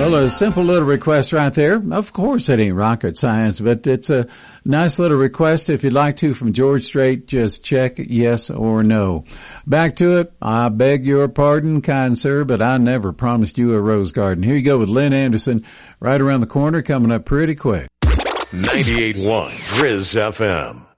Well, a simple little request right there. Of course, it ain't rocket science, but it's a nice little request. If you'd like to, from George Strait, just check yes or no. Back to it. I beg your pardon, kind sir, but I never promised you a rose garden. Here you go with Lynn Anderson right around the corner, coming up pretty quick. 98.1 Grizz FM.